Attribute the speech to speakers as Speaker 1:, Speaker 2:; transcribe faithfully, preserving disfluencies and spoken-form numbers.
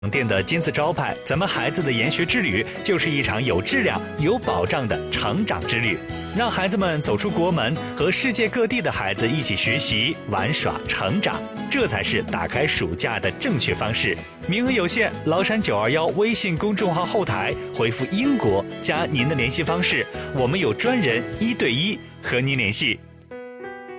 Speaker 1: 店的金字招牌，咱们孩子的研学之旅就是一场有质量、有保障的成长之旅，让孩子们走出国门，和世界各地的孩子一起学习、玩耍、成长，这才是打开暑假的正确方式。名额有限，崂山九二幺微信公众号后台回复英国加您的联系方式，我们有专人一对一和您联系。